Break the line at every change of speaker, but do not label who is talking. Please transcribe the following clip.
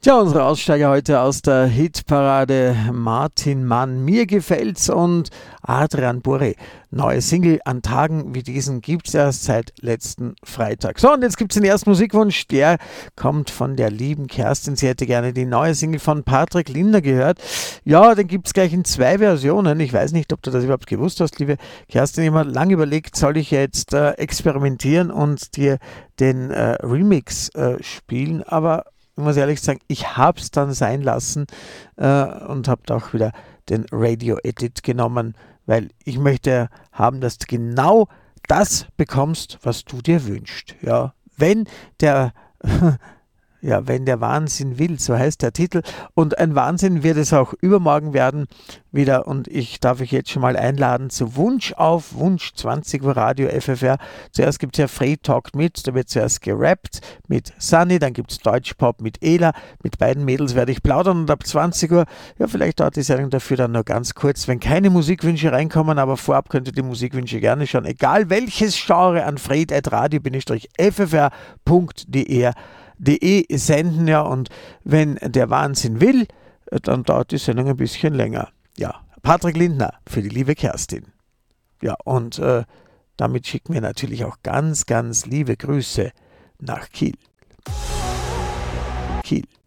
Tja, unsere Aussteiger heute aus der Hitparade Martin Mann, mir gefällt's, und Adrian Burri. Neue Single an Tagen wie diesen gibt's erst seit letzten Freitag. So, und jetzt gibt's den ersten Musikwunsch, der kommt von der lieben Kerstin. Sie hätte gerne die neue Single von Patrick Linder gehört. Ja, den gibt's gleich in 2 Versionen. Ich weiß nicht, ob du das überhaupt gewusst hast, liebe Kerstin. Ich habe lange überlegt, soll ich jetzt experimentieren und dir den Remix spielen, aber ich muss ehrlich sagen, ich habe es dann sein lassen und habe auch wieder den Radio-Edit genommen, weil ich möchte haben, dass du genau das bekommst, was du dir wünschst. Ja, wenn der ja, wenn der Wahnsinn will, so heißt der Titel. Und ein Wahnsinn wird es auch übermorgen werden wieder. Und ich darf euch jetzt schon mal einladen zu Wunsch auf Wunsch 20 Uhr Radio FFR. Zuerst gibt es ja Free Talk mit, da wird zuerst gerappt mit Sunny, dann gibt es Deutschpop mit Ela. Mit beiden Mädels werde ich plaudern und ab 20 Uhr, ja, vielleicht dauert die Sendung dafür dann nur ganz kurz, wenn keine Musikwünsche reinkommen, aber vorab könnt ihr die Musikwünsche gerne schon, egal welches Genre, an fred@radio-ffr.de senden, ja, und wenn der Wahnsinn will, dann dauert die Sendung ein bisschen länger. Ja, Patrick Lindner für die liebe Kerstin. Ja, und damit schicken wir natürlich auch ganz, ganz liebe Grüße nach Kiel. Kiel.